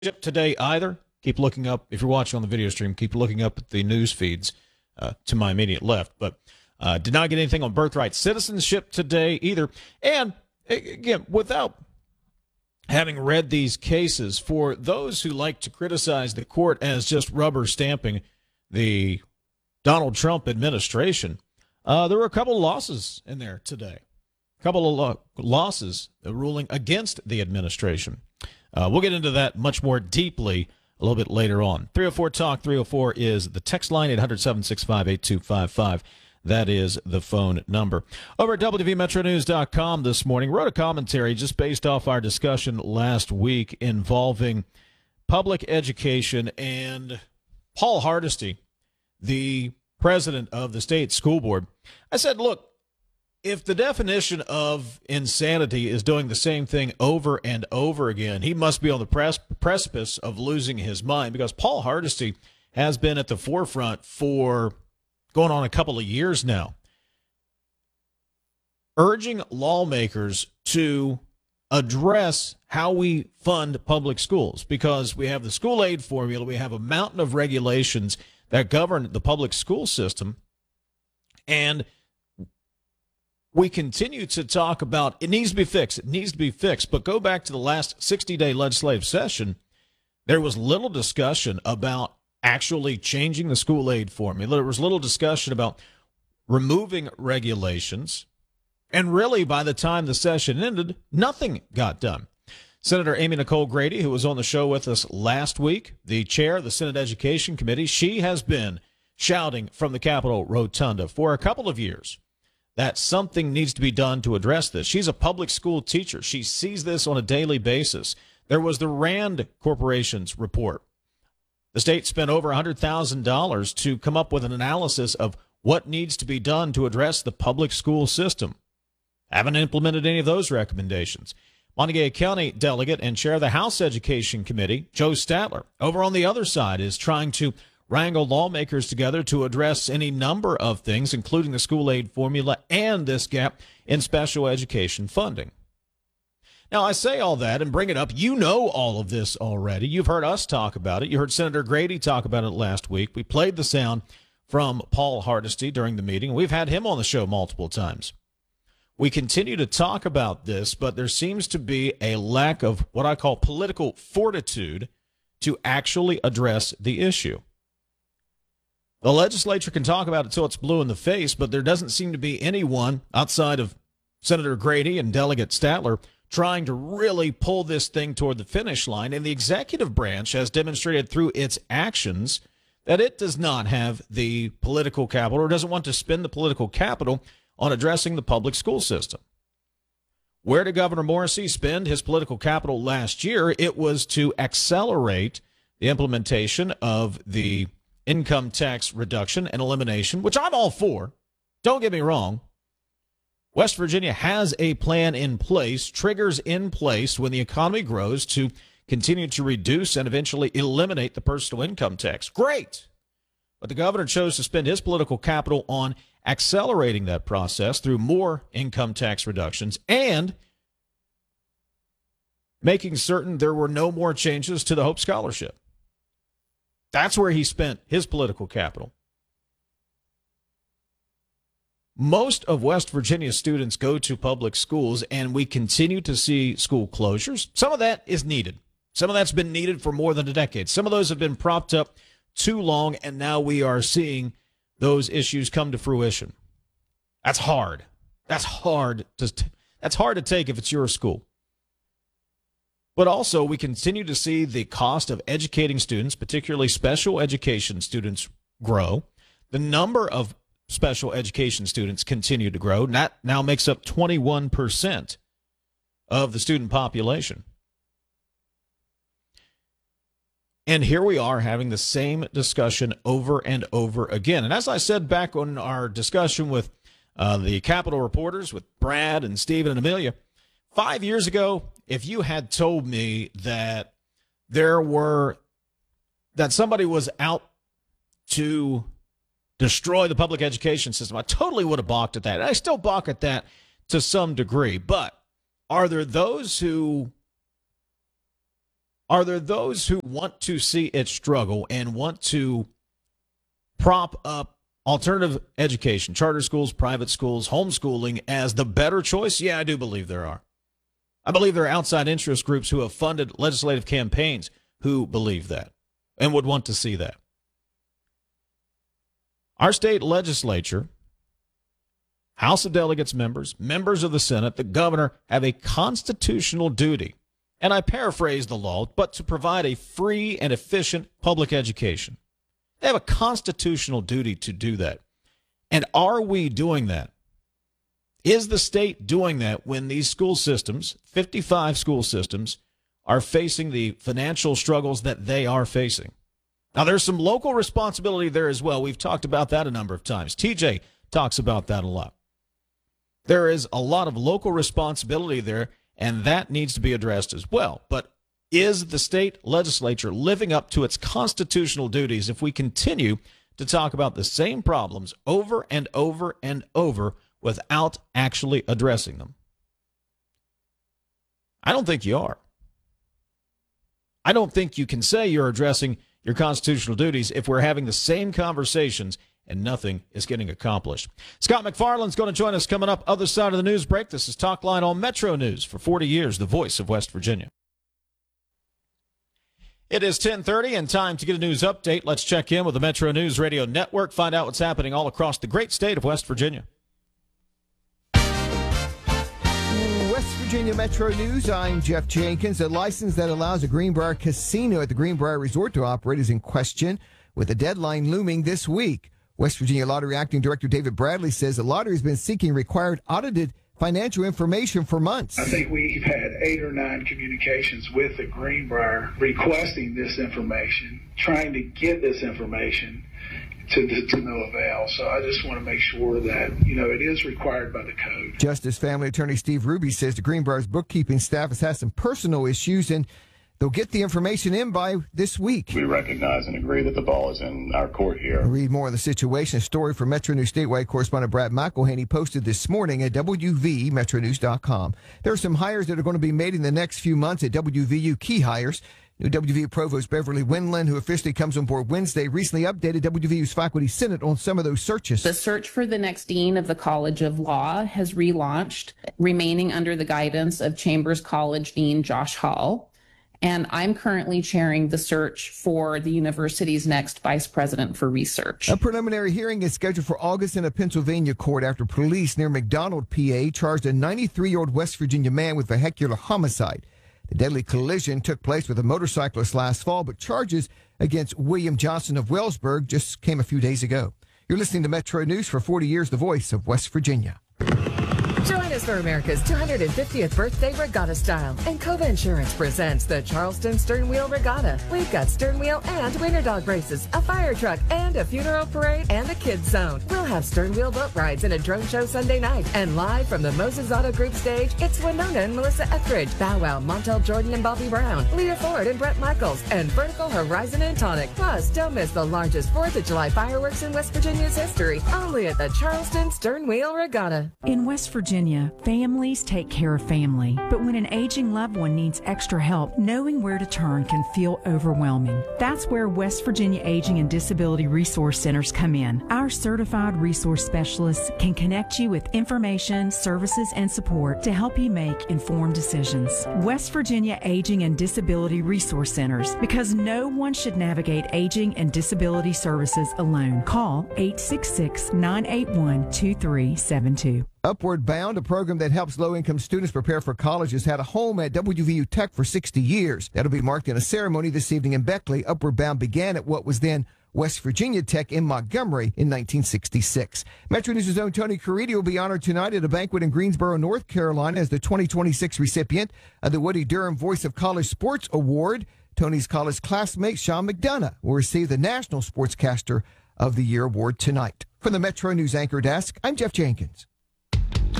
today either. Keep looking up, if you're watching on the video stream, keep looking up at the news feeds to my immediate left. But did not get anything on birthright citizenship today either. And again, without having read these cases, for those who like to criticize the court as just rubber stamping the Donald Trump administration, there were a couple of losses in there today. A couple of losses ruling against the administration. We'll get into that much more deeply a little bit later on. 304 Talk 304 is the text line, 800-765-8255. That is the phone number. Over at WVMetroNews.com this morning, wrote a commentary just based off our discussion last week involving public education and Paul Hardesty, the president of the state school board. I said, look, if the definition of insanity is doing the same thing over and over again, he must be on the precipice of losing his mind, because Paul Hardesty has been at the forefront for going on a couple of years now, urging lawmakers to address how we fund public schools, because we have the school aid formula, we have a mountain of regulations that govern the public school system, and we continue to talk about it needs to be fixed. It needs to be fixed. But go back to the last 60-day legislative session, there was little discussion about actually changing the school aid formula. There was little discussion about removing regulations. And really, by the time the session ended, nothing got done. Senator Amy Nicole Grady, who was on the show with us last week, the chair of the Senate Education Committee, she has been shouting from the Capitol Rotunda for a couple of years that something needs to be done to address this. She's a public school teacher. She sees this on a daily basis. There was the Rand Corporation's report. The state spent over $100,000 to come up with an analysis of what needs to be done to address the public school system. Haven't implemented any of those recommendations. Montague County delegate and chair of the House Education Committee, Joe Statler, over on the other side, is trying to wrangle lawmakers together to address any number of things, including the school aid formula and this gap in special education funding. Now, I say all that and bring it up. You know all of this already. You've heard us talk about it. You heard Senator Grady talk about it last week. We played the sound from Paul Hardesty during the meeting. We've had him on the show multiple times. We continue to talk about this, but there seems to be a lack of what I call political fortitude to actually address the issue. The legislature can talk about it till it's blue in the face, but there doesn't seem to be anyone outside of Senator Grady and Delegate Statler trying to really pull this thing toward the finish line. And the executive branch has demonstrated through its actions that it does not have the political capital, or doesn't want to spend the political capital on addressing the public school system. Where did Governor Morrisey spend his political capital last year? It was to accelerate the implementation of the income tax reduction and elimination, which I'm all for. Don't get me wrong. West Virginia has a plan in place, triggers in place when the economy grows to continue to reduce and eventually eliminate the personal income tax. Great. But the governor chose to spend his political capital on accelerating that process through more income tax reductions and making certain there were no more changes to the Hope Scholarship. That's where he spent his political capital. Most of West Virginia students go to public schools, and we continue to see school closures. Some of that is needed. Some of that's been needed for more than a decade. Some of those have been propped up too long, and now we are seeing those issues come to fruition. That's hard. That's hard to take if it's your school. But also, we continue to see the cost of educating students, particularly special education students, grow. The number of special education students continue to grow. That now makes up 21% of the student population. And here we are having the same discussion over and over again. And as I said back on our discussion with the Capitol reporters, with Brad and Stephen and Amelia, 5 years ago, if you had told me that somebody was out to destroy the public education system, I totally would have balked at that. And I still balk at that to some degree. But are there those who Are there those who want to see it struggle and want to prop up alternative education, charter schools, private schools, homeschooling as the better choice? Yeah, I do believe there are. I believe there are outside interest groups who have funded legislative campaigns who believe that and would want to see that. Our state legislature, House of Delegates members, members of the Senate, the governor have a constitutional duty, and I paraphrase the law, but to provide a free and efficient public education. They have a constitutional duty to do that. And are we doing that? Is the state doing that when these school systems, 55 school systems, are facing the financial struggles that they are facing? Now, there's some local responsibility there as well. We've talked about that a number of times. TJ talks about that a lot. There is a lot of local responsibility there, and that needs to be addressed as well. But is the state legislature living up to its constitutional duties if we continue to talk about the same problems over and over and over without actually addressing them? I don't think you are. I don't think you can say you're addressing your constitutional duties if we're having the same conversations and nothing is getting accomplished. Scott McFarland's going to join us coming up other side of the news break. This is Talk Line on Metro News for 40 years, the voice of West Virginia. It is 10:30 and time to get a news update. Let's check in with the Metro News Radio Network, find out what's happening all across the great state of West Virginia. West Virginia Metro News, I'm Jeff Jenkins. A license that allows a Greenbrier casino at the Greenbrier Resort to operate is in question, with a deadline looming this week. West Virginia Lottery Acting Director David Bradley says the lottery has been seeking required audited financial information for months. I think we've had 8 or 9 communications with the Greenbrier requesting this information, trying to get this information to no avail. So I just want to make sure that, it is required by the code. Justice Family Attorney Steve Ruby says the Greenbrier's bookkeeping staff has had some personal issues and they'll get the information in by this week. We recognize and agree that the ball is in our court here. Read more on the situation. A story from Metro News statewide correspondent Brad McElhaney posted this morning at WVMetroNews.com. There are some hires that are going to be made in the next few months at WVU, key hires. New WVU Provost Beverly Windland, who officially comes on board Wednesday, recently updated WVU's Faculty Senate on some of those searches. The search for the next dean of the College of Law has relaunched, remaining under the guidance of Chambers College Dean Josh Hall. And I'm currently chairing the search for the university's next vice president for research. A preliminary hearing is scheduled for August in a Pennsylvania court after police near McDonald, PA, charged a 93-year-old West Virginia man with vehicular homicide. The deadly collision took place with a motorcyclist last fall, but charges against William Johnson of Wellsburg just came a few days ago. You're listening to Metro News for 40 years, the voice of West Virginia. Join us for America's 250th birthday regatta style. And Cova Insurance presents the Charleston Stern Wheel Regatta. We've got stern wheel and winter dog races, a fire truck and a funeral parade and a kids zone. We'll have stern wheel boat rides and a drone show Sunday night. And live from the Moses Auto Group stage, it's Winona and Melissa Etheridge, Bow Wow, Montel Jordan and Bobby Brown, Leah Ford and Brett Michaels, and Vertical Horizon and Tonic. Plus, don't miss the largest 4th of July fireworks in West Virginia's history. Only at the Charleston Stern Wheel Regatta. In West Virginia, families take care of family, but when an aging loved one needs extra help, knowing where to turn can feel overwhelming. That's where West Virginia Aging and Disability Resource Centers come in. Our certified resource specialists can connect you with information, services, and support to help you make informed decisions. West Virginia Aging and Disability Resource Centers, because no one should navigate aging and disability services alone. Call 866-981-2372. Upward Bound, a program that helps low-income students prepare for college, has had a home at WVU Tech for 60 years. That'll be marked in a ceremony this evening in Beckley. Upward Bound began at what was then West Virginia Tech in Montgomery in 1966. Metro News' own Tony Caridi will be honored tonight at a banquet in Greensboro, North Carolina, as the 2026 recipient of the Woody Durham Voice of College Sports Award. Tony's college classmate, Sean McDonough, will receive the National Sportscaster of the Year award tonight. From the Metro News Anchor Desk, I'm Jeff Jenkins.